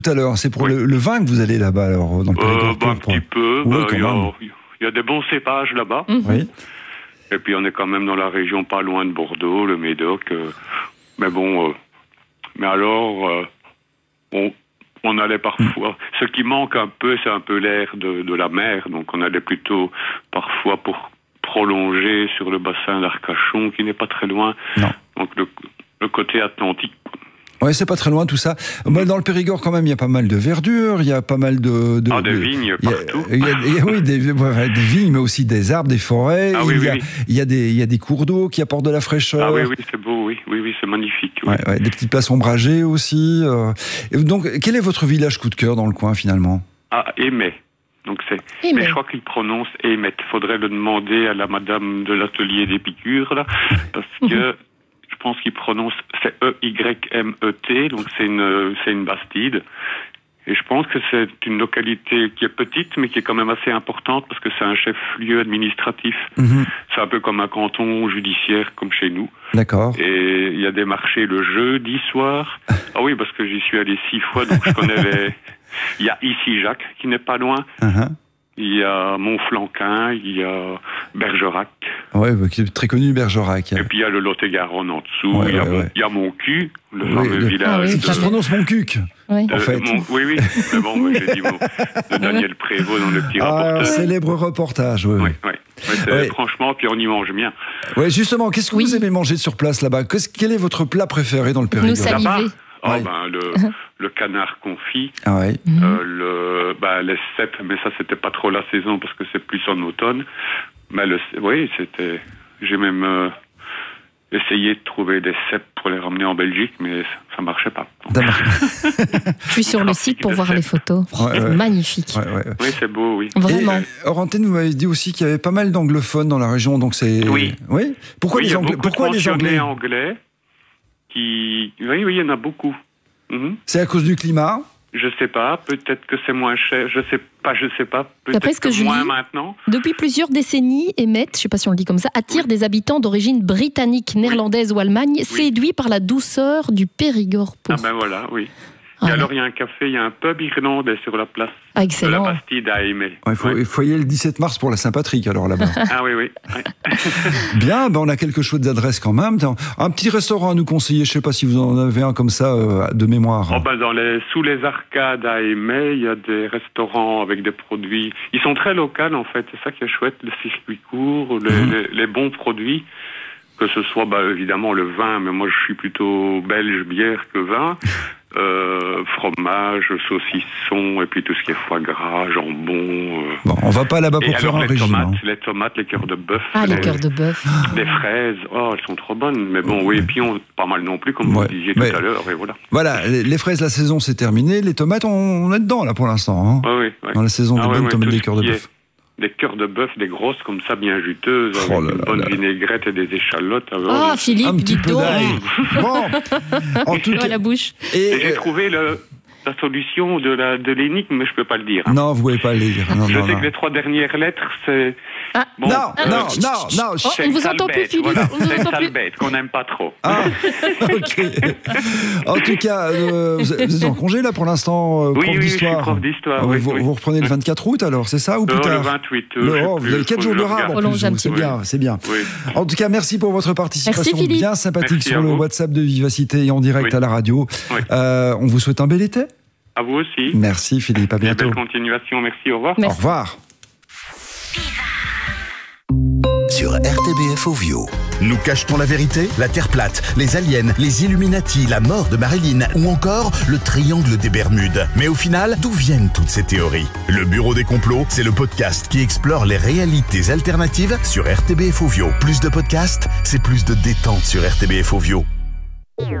Tout à l'heure, c'est pour le vin que vous allez là-bas, alors, dans le Périgord Un petit peu. Oui, il y a des bons cépages là-bas. Oui. Et puis on est quand même dans la région pas loin de Bordeaux, le Médoc. Mais bon, mais alors, on allait parfois. Ce qui manque un peu, c'est un peu l'air de la mer. Donc on allait plutôt parfois pour prolonger sur le bassin d'Arcachon, qui n'est pas très loin. Non. Donc le côté atlantique. Oui, c'est pas très loin tout ça. Dans le Périgord, quand même, il y a pas mal de verdure, il y a pas mal de vignes partout. Oui, des vignes, mais aussi des arbres, des forêts. Il y a des cours d'eau qui apportent de la fraîcheur. Ah oui, c'est beau, oui, c'est magnifique. Oui. Ouais, des petites places ombragées aussi. Et donc, quel est votre village coup de cœur dans le coin, finalement ? Ah, Émet. Donc mais je crois qu'il prononce Émet. Il faudrait le demander à la madame de l'atelier des piqûres, là, parce que je pense qu'il prononce, c'est E-Y-M-E-T, donc c'est une bastide. Et je pense que c'est une localité qui est petite, mais qui est quand même assez importante, parce que c'est un chef-lieu administratif. Mm-hmm. C'est un peu comme un canton judiciaire, comme chez nous. D'accord. Et il y a des marchés le jeudi soir. Ah oui, parce que j'y suis allé 6 fois, donc je connais Il y a ici Jacques, qui n'est pas loin. Uh-huh. Il y a Montflanquin, il y a Bergerac. Oui, qui est très connu, Bergerac. Et puis il y a le Lot-et-Garonne en dessous. Il y a Montcuq, le fameux village. Ça se prononce Montcuq. Oui. En fait. Oui. Mais bon, j'ai dit de Daniel Prévost dans le petit reportage. Célèbre reportage, oui. Franchement, puis on y mange bien. Oui, justement, qu'est-ce que vous aimez manger sur place là-bas ? Quel est votre plat préféré dans le Périgord ? Nous saliver. Le canard confit, les cèpes, mais ça c'était pas trop la saison parce que c'est plus en automne. Mais j'ai même essayé de trouver des cèpes pour les ramener en Belgique, mais ça marchait pas. Je suis sur le site pour voir les photos. Magnifique. Oui, c'est beau, oui. Vraiment. Et Orantine, vous m'avez dit aussi qu'il y avait pas mal d'anglophones dans la région, donc c'est. Oui. Pourquoi les Anglais ? Pourquoi les Anglais Oui, il y en a beaucoup. Mm-hmm. C'est à cause du climat ? Je sais pas, peut-être que c'est moins cher, je sais pas, peut-être d'après ce que je moins lis, maintenant. Depuis plusieurs décennies, Émet, je sais pas si on le dit comme ça, attire des habitants d'origine britannique, néerlandaise ou Allemagne, séduits par la douceur du Périgord pourpre. Ah ben voilà, oui. Et alors il y a un café, il y a un pub irlandais sur la place de la Bastide à Émet. Il faut y aller le 17 mars pour la Saint-Patrick alors là-bas. Ah oui. Bien, on a quelque chose d'adresse quand même. Un petit restaurant à nous conseiller, je sais pas si vous en avez un comme ça de mémoire. Sous les arcades à Émet, il y a des restaurants avec des produits. Ils sont très locaux en fait, c'est ça qui est chouette, le circuit court, les bons produits. Que ce soit évidemment le vin, mais moi je suis plutôt belge bière que vin. Fromage, saucisson, et puis tout ce qui est foie gras, jambon. On va pas là-bas pour faire un régime. Les tomates, les cœurs de bœuf. Les cœurs de bœuf. Les fraises, elles sont trop bonnes. Mais bon, et puis pas mal non plus, comme vous disiez tout à l'heure, et voilà. Voilà, les fraises, la saison c'est terminé. Les tomates, on est dedans là pour l'instant. Oui. Dans la saison des bonnes tomates, des cœurs de bœuf. Des cœurs de bœuf, des grosses comme ça, bien juteuses, avec une bonne vinaigrette et des échalotes. Philippe, un petit peu d'ail. Bon, en tout cas, la bouche. Et j'ai trouvé la solution de l'énigme, mais je peux pas le dire. Non, vous pouvez pas le dire. Je sais que les 3 dernières lettres, c'est... Non. On vous entend plus, Philippe. Voilà, c'est une sale bête qu'on n'aime pas trop. Ok. En tout cas, vous êtes en congé là pour l'instant, prof d'histoire. Oui, je suis prof d'histoire. Vous reprenez le 24 août alors, c'est ça ou plus tard ? Le 28. Vous avez 4 jours de rab en plus, c'est bien. Oui. En tout cas, merci pour votre participation bien sympathique merci sur le WhatsApp de Vivacité et en direct à la radio. On vous souhaite un bel été. À vous aussi. Merci Philippe, à bientôt. Belle continuation, merci, au revoir. Merci. Au revoir. Sur RTBF Ovio. Nous cachetons la vérité, la Terre plate, les aliens, les Illuminati, la mort de Marilyn ou encore le triangle des Bermudes. Mais au final, d'où viennent toutes ces théories ? Le Bureau des complots, c'est le podcast qui explore les réalités alternatives sur RTBF Ovio. Plus de podcasts, c'est plus de détente sur RTBF Ovio.